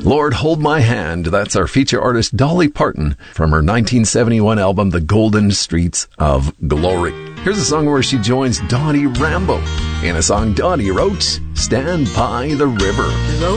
Lord, Hold My Hand. That's our feature artist Dolly Parton from her 1971 album, The Golden Streets of Glory. Here's a song where she joins Donnie Rambo in a song Donnie wrote, Stand by the River.